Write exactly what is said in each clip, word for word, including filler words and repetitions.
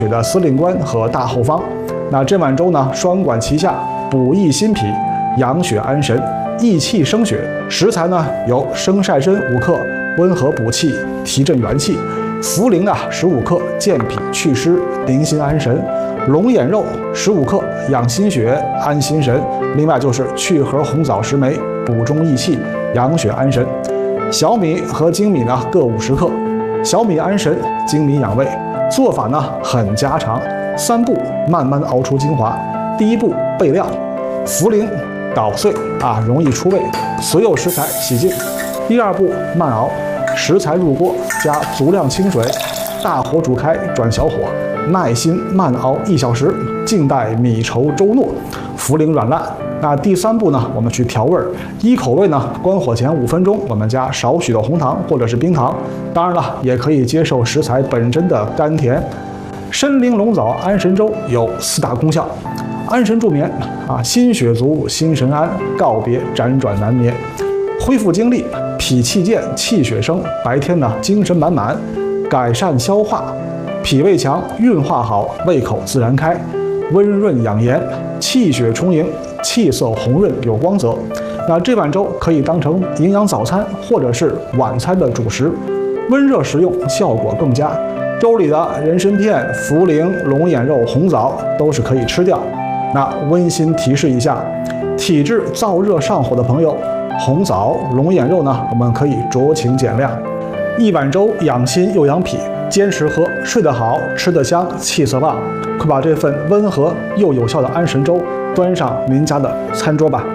的司令官和大后方。那这碗粥呢，双管齐下，补益心脾，养血安神，益气生血。食材呢有生晒参五克，温和补气，提振元气；茯苓啊十五克，健脾祛湿，宁心安神；龙眼肉十五克，养心血，安心神。另外就是去核红枣十枚，补中益气，养血安神。小米和精米呢各五十克，小米安神，精米养胃。做法呢很家常，三步慢慢熬出精华。第一步备料，茯苓捣碎啊，容易出味，所有食材洗净。第二步慢熬，食材入锅，加足量清水，大火煮开，转小火，耐心慢熬一小时，静待米稠粥糯，茯苓软烂。那第三步呢，我们去调味儿，依口味呢，关火前五分钟，我们加少许的红糖或者是冰糖。当然了，也可以接受食材本身的甘甜。参苓龙枣安神粥有四大功效：安神助眠啊，心血足，心神安，告别辗转难眠；恢复精力，脾气健，气血生，白天呢精神满满；改善消化，脾胃强，运化好，胃口自然开；温润养颜，气血充盈，气色红润有光泽。那这碗粥可以当成营养早餐或者是晚餐的主食，温热食用效果更佳。粥里的人参片、茯苓、龙眼肉、红枣都是可以吃掉。那温馨提示一下，体质燥热上火的朋友，红枣、龙眼肉呢，我们可以酌情减量。一碗粥养心又养脾，坚持喝，睡得好，吃得香，气色旺。快把这份温和又有效的安神粥端上您家的餐桌吧。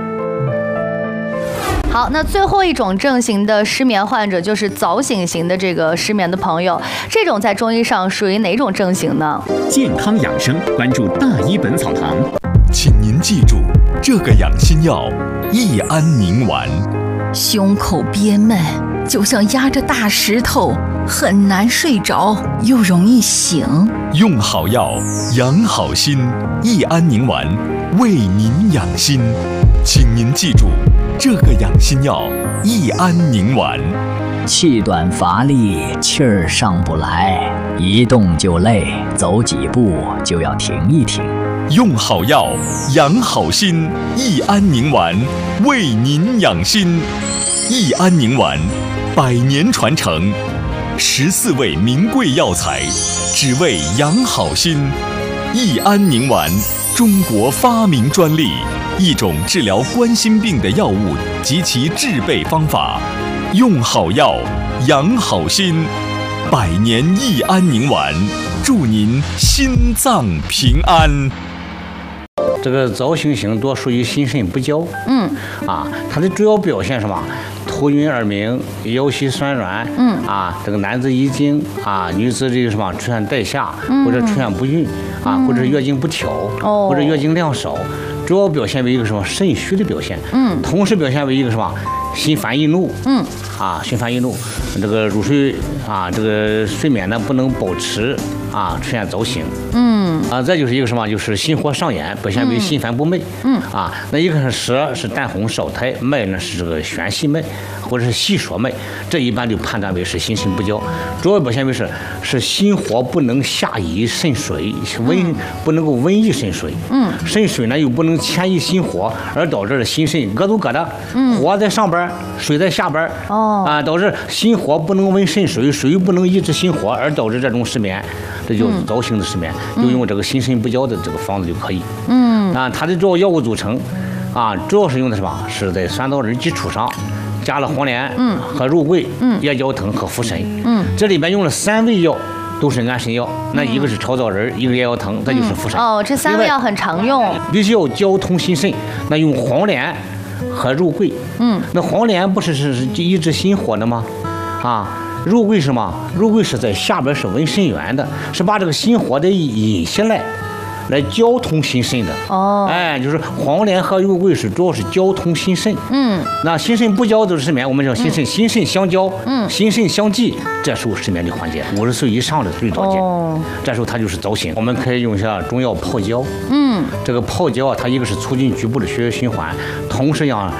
好，那最后一种症型的失眠患者就是早醒型的这个失眠的朋友，这种在中医上属于哪种症型呢？ 健康养生，关注大医本草堂。 请您记住，这个养心药益安宁丸。 胸口憋闷，就像压着大石头，很难睡着，又容易醒。 用好药，养好心，益安宁丸为您养心。请您记住，这个养心药益安宁丸。 气短乏力，气儿上不来，一动就累，走几步就要停一停。 用好药，养好心，益安宁丸为您养心。益安宁丸，百年传承，十四味名贵药材，只为养好心。益安宁丸，中国发明专利，一种治疗冠心病的药物及其制备方法。用好药，养好心，百年益安宁丸，祝您心脏平安。 这个早醒型多属于心肾不交， 嗯， 啊，它的主要表现什么？头晕耳鸣，腰膝酸软， 嗯， 啊，这个男子遗精，啊，女子这个什么出现带下， 嗯、 或者出现不孕，啊， 嗯、 或者月经不调， 哦、 或者月经量少，主要表现为一个什么肾虚的表现， 嗯， 同时表现为一个什么心烦易怒， 嗯， 啊，心烦易怒，这个入睡啊，这个睡眠呢不能保持，啊，出现早醒， 嗯， 啊，再就是一个什么，就是心火上炎，表现为心烦不寐， 嗯， 啊，那一个是舌是淡红少苔，脉呢是这个弦细脉或者是细说脉，这一般就判断为是心肾不交，主要表现为是是心火不能下移肾水，温、嗯、不能够温益肾水， 嗯， 肾水呢又不能牵引心火，而导致心肾各走各的， 嗯， 火在上边，水在下边， 哦， 啊，导致心火不能温肾水，水不能抑制心火，而导致这种失眠，这就是早醒的失眠，就、嗯、用这个心肾不交的这个方子就可以， 嗯， 啊，它的主要药物组成，啊，主要是用的什么？是在酸枣仁基础上。加了黄连， 嗯， 和肉桂， 嗯， 夜交藤和茯神， 嗯， 这里边用了三味药，都是安神药。那一个是炒枣仁，一个夜交藤，这就是茯神。 哦，这三味药很常用， 必须要交通心肾。那用黄连和肉桂， 嗯， 那黄连不是是是抑制心火的吗？啊，肉桂是什么？肉桂是在下边是温肾元的，是把这个心火得引下来。来交通心肾的哦， 哎，就是黄连和肉桂是主要是交通心肾。 嗯， 那心肾不交就是失眠，我们叫心肾、嗯、心肾相交， 嗯， 心肾相济，这时候失眠的环节，五十岁以上的最早见。 哦， 这时候它就是早醒。我们可以用一下中药泡椒。 嗯， 这个泡椒啊，它一个是促进局部的血液循环，同时让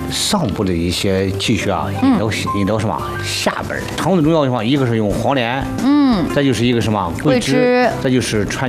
上部的一些气血啊，引到引到什么下边儿。常用的中药的话，一个是用黄连，嗯，再就是一个什么桂枝，再就是川。